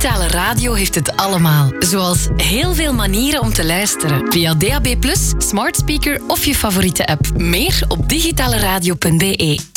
Digitale radio heeft het allemaal. Zoals heel veel manieren om te luisteren. Via DAB+, smart speaker of je favoriete app. Meer op digitaleradio.be.